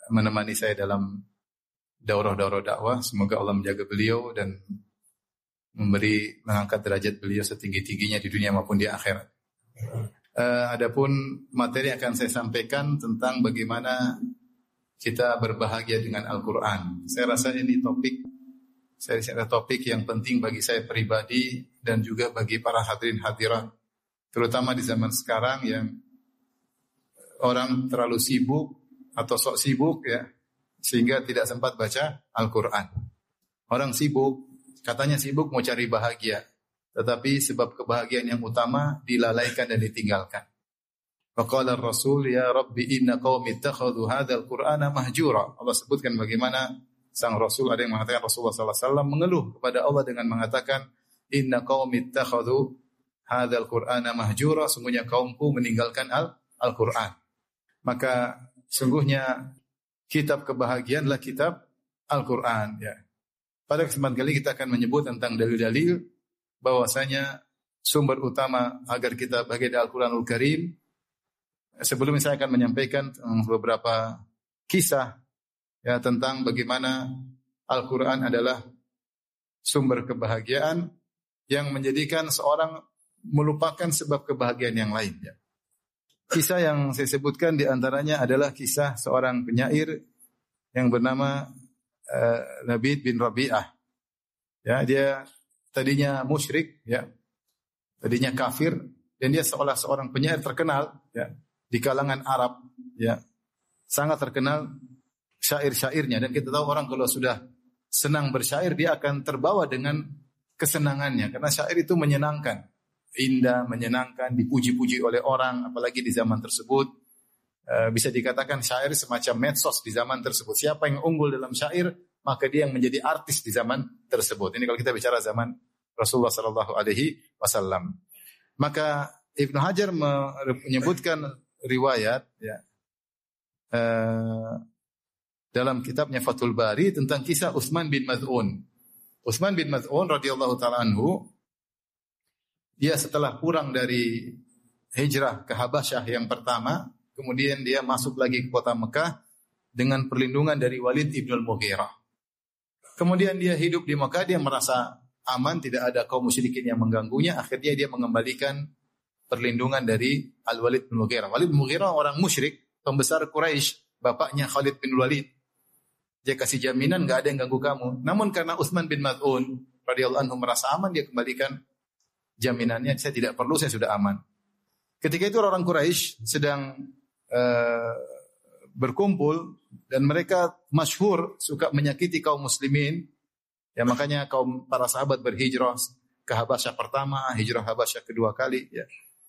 menemani saya dalam daurah-daurah dakwah. Semoga Allah menjaga beliau dan mengangkat derajat beliau setinggi-tingginya di dunia maupun di akhirat. Adapun materi yang akan saya sampaikan tentang bagaimana kita berbahagia dengan Al-Quran. Saya rasa ini topik yang penting bagi saya pribadi dan juga bagi para hadirin hadirat, terutama di zaman sekarang yang orang terlalu sibuk atau sok sibuk ya, sehingga tidak sempat baca Al-Quran. Orang sibuk, katanya sibuk mau cari bahagia, tetapi sebab kebahagiaan yang utama dilalaikan dan ditinggalkan. Faqala Rasul ya Rabbi inna qaumi ittakhadhu hadzal Qur'ana mahjura. Allah sebutkan bagaimana sang Rasul, ada yang mengatakan Rasulullah sallallahu alaihi wasallam mengeluh kepada Allah dengan mengatakan inna qaumi ittakhadhu hadzal Qur'ana mahjura, sungguhnya kaumku meninggalkan Al-Qur'an. Maka sungguhnya kitab kebahagiaan adalah kitab Al-Qur'an ya. Pada kesempatan kali kita akan menyebut tentang dalil-dalil bahwasanya sumber utama agar kita bahagia dengan Al-Qur'anul Karim. Sebelumnya saya akan menyampaikan beberapa kisah ya tentang bagaimana Al-Qur'an adalah sumber kebahagiaan yang menjadikan seorang melupakan sebab kebahagiaan yang lain ya. Kisah yang saya sebutkan di antaranya adalah kisah seorang penyair yang bernama Labid bin Rabi'ah. Ya, dia tadinya musyrik ya. Tadinya kafir dan dia seorang penyair terkenal ya di kalangan Arab ya. Sangat terkenal syair-syairnya, dan kita tahu orang kalau sudah senang bersyair dia akan terbawa dengan kesenangannya karena syair itu menyenangkan, indah, menyenangkan, dipuji-puji oleh orang, apalagi di zaman tersebut. Bisa dikatakan syair semacam medsos di zaman tersebut. Siapa yang unggul dalam syair, maka dia yang menjadi artis di zaman tersebut. Ini kalau kita bicara zaman Rasulullah sallallahu alaihi wasallam. Maka Ibnu Hajar menyebutkan riwayat ya, dalam kitabnya Fathul Bari tentang kisah Utsman bin Maz'un. Utsman bin Maz'un radhiyallahu taala anhu, dia setelah pulang dari hijrah ke Habasyah yang pertama, kemudian dia masuk lagi ke kota Mekah dengan perlindungan dari Walid ibn al-Mughirah. Kemudian dia hidup di Mekah, dia merasa aman, tidak ada kaum musyrikin yang mengganggunya. Akhirnya dia mengembalikan perlindungan dari Al-Walid bin Mughirah. Walid bin Mughirah orang musyrik, pembesar Quraisy, bapaknya Khalid bin Walid. Dia kasih jaminan enggak ada yang ganggu kamu. Namun karena Utsman bin Maz'un radhiyallahu anhu merasa aman, dia kembalikan jaminannya, saya tidak perlu, saya sudah aman. Ketika itu orang Quraisy sedang berkumpul dan mereka masyhur suka menyakiti kaum muslimin. Ya makanya para sahabat berhijrah ke Habasyah pertama, hijrah Habasyah kedua kali ya.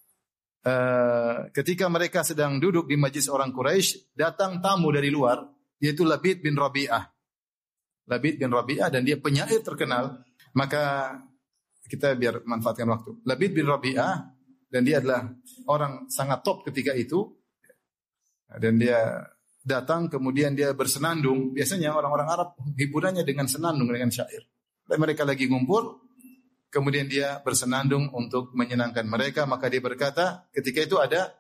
Ketika mereka sedang duduk di majlis orang Quraisy, datang tamu dari luar yaitu Labid bin Rabi'ah. Labid bin Rabi'ah, dan dia penyair terkenal. Maka kita biar manfaatkan waktu. Labid bin Rabi'ah, dan dia adalah orang sangat top ketika itu. Dan dia datang, kemudian dia bersenandung. Biasanya orang-orang Arab hiburannya dengan senandung, dengan syair. Dan mereka lagi ngumpul, kemudian dia bersenandung untuk menyenangkan mereka. Maka dia berkata, ketika itu ada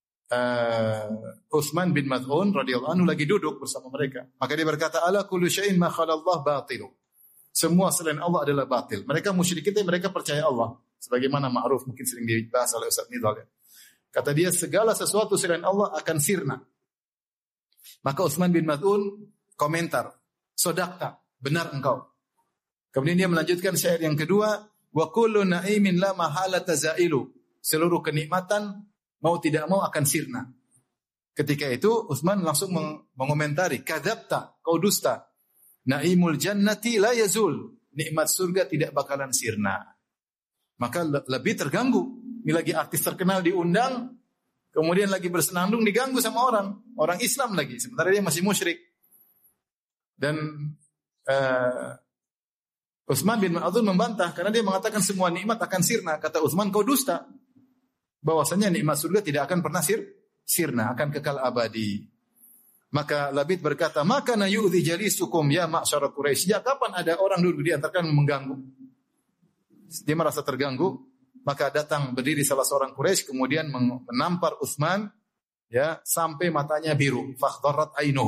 Utsman bin Maz'un radhiyallahu anhu lagi duduk bersama mereka. Maka dia berkata, ala kullu syai'in ma khalallahu batil. Semua selain Allah adalah batil. Mereka musyrikin, mereka percaya Allah. Sebagaimana ma'ruf mungkin sering dibahas oleh Ustaz Nidhal. Kata dia, segala sesuatu selain Allah akan sirna. Maka Utsman bin Maz'un komentar, sodakta, benar engkau. Kemudian dia melanjutkan syair yang kedua, wa kullu na'imin la mahala tazailu. Seluruh kenikmatan mau tidak mau akan sirna. Ketika itu Utsman langsung mengomentari, kadzabta, kau dusta. Naimul jannati la yazul. Nikmat surga tidak bakalan sirna. Maka lebih terganggu. Ini lagi artis terkenal diundang, kemudian lagi bersenandung diganggu sama orang Islam lagi, sementara dia masih musyrik. Dan Utsman bin Maz'un membantah karena dia mengatakan semua nikmat akan sirna. Kata Utsman, kau dusta. Bahwasanya nikmat surga tidak akan pernah sirna, akan kekal abadi. Maka Labid berkata, maka na yu'dhi jalisukum ya ma'syara Quraisy. Sejak kapan ada orang duduk di antara kalian mengganggu? Dia merasa terganggu. Maka datang berdiri salah seorang Quraisy, kemudian menampar Utsman ya sampai matanya biru. Fakhdarat ainuhu.